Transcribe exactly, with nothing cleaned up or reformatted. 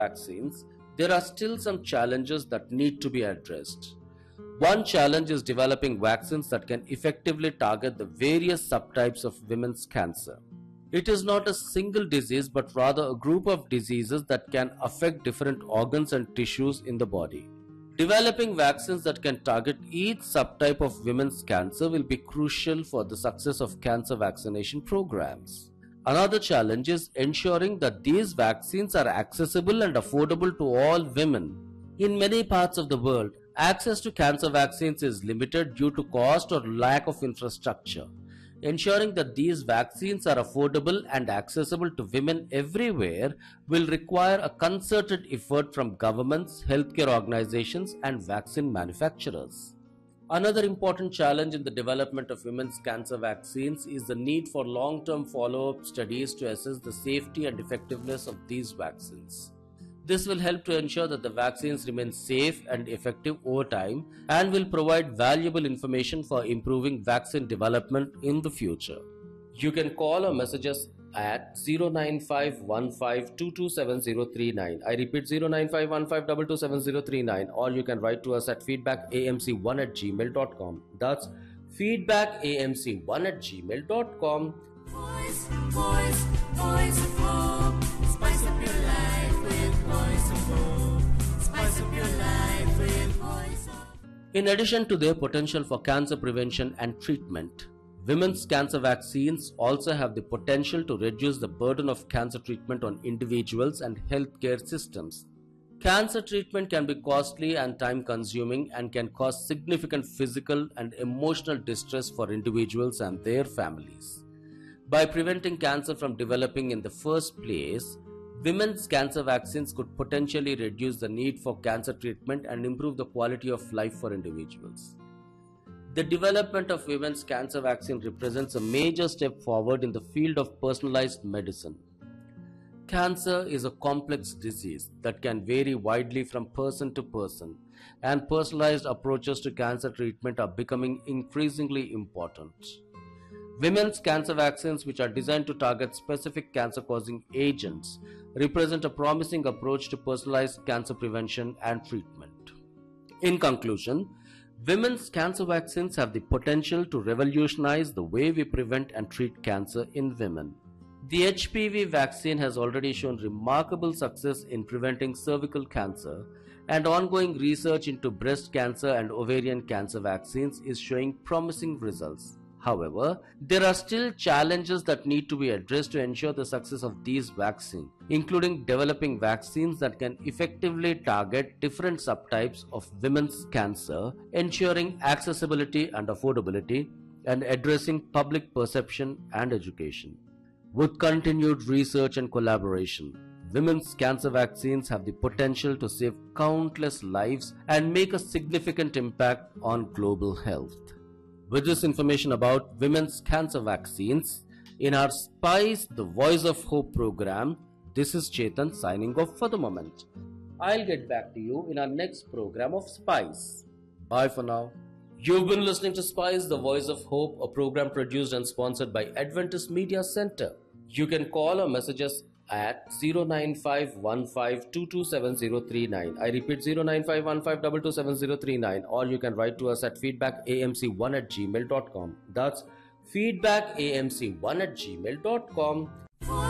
vaccines, there are still some challenges that need to be addressed. One challenge is developing vaccines that can effectively target the various subtypes of women's cancer. It is not a single disease but rather a group of diseases that can affect different organs and tissues in the body. Developing vaccines that can target each subtype of women's cancer will be crucial for the success of cancer vaccination programs. Another challenge is ensuring that these vaccines are accessible and affordable to all women. In many parts of the world, access to cancer vaccines is limited due to cost or lack of infrastructure. Ensuring that these vaccines are affordable and accessible to women everywhere will require a concerted effort from governments, healthcare organizations, and vaccine manufacturers. Another important challenge in the development of women's cancer vaccines is the need for long-term follow-up studies to assess the safety and effectiveness of these vaccines. This will help to ensure that the vaccines remain safe and effective over time and will provide valuable information for improving vaccine development in the future. You can call or message us at zero nine five one five two two seven zero three nine. I repeat zero nine five one five two two seven zero three nine, or you can write to us at feedback a m c one at gmail dot com. That's feedback a m c one at gmail dot com. Voice, voice, voice of hope. Spice up your life with Voice of Hope. Spice up your life with Voice of Hope. In addition to their potential for cancer prevention and treatment, women's cancer vaccines also have the potential to reduce the burden of cancer treatment on individuals and healthcare systems. Cancer treatment can be costly and time-consuming and can cause significant physical and emotional distress for individuals and their families. By preventing cancer from developing in the first place, women's cancer vaccines could potentially reduce the need for cancer treatment and improve the quality of life for individuals. The development of women's cancer vaccine represents a major step forward in the field of personalized medicine. Cancer is a complex disease that can vary widely from person to person, and personalized approaches to cancer treatment are becoming increasingly important. Women's cancer vaccines, which are designed to target specific cancer-causing agents, represent a promising approach to personalized cancer prevention and treatment. In conclusion, women's cancer vaccines have the potential to revolutionize the way we prevent and treat cancer in women. The H P V vaccine has already shown remarkable success in preventing cervical cancer, and ongoing research into breast cancer and ovarian cancer vaccines is showing promising results. However, there are still challenges that need to be addressed to ensure the success of these vaccines, including developing vaccines that can effectively target different subtypes of women's cancer, ensuring accessibility and affordability, and addressing public perception and education. With continued research and collaboration, women's cancer vaccines have the potential to save countless lives and make a significant impact on global health. With this information about women's cancer vaccines, in our SPICE, the Voice of Hope program, this is Chetan signing off for the moment. I'll get back to you in our next program of SPICE. Bye for now. You've been listening to SPICE, the Voice of Hope, a program produced and sponsored by Adventist Media Center. You can call or message us at zero nine five one five two two seven zero three nine. I repeat zero nine five one five two two seven zero three nine, or you can write to us at feedback a m c one at gmail dot com. That's feedback a m c one at gmail dot com.